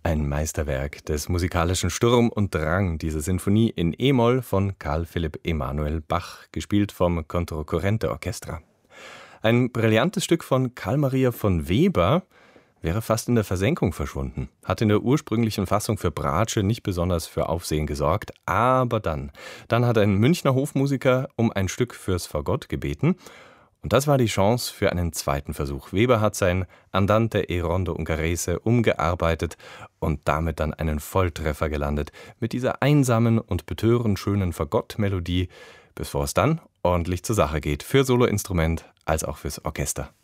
Ein Meisterwerk des musikalischen Sturm und Drang, diese Sinfonie in E-Moll von Carl Philipp Emanuel Bach, gespielt vom Controcorrente Orchestra. Ein brillantes Stück von Carl Maria von Weber wäre fast in der Versenkung verschwunden. Hat in der ursprünglichen Fassung für Bratsche nicht besonders für Aufsehen gesorgt, aber dann hat ein Münchner Hofmusiker um ein Stück fürs Fagott gebeten. Und das war die Chance für einen zweiten Versuch. Weber hat sein Andante e Rondo Ungherese umgearbeitet und damit dann einen Volltreffer gelandet. Mit dieser einsamen und betörend schönen Fagott-Melodie, bevor es dann ordentlich zur Sache geht. Für Soloinstrument als auch fürs Orchester.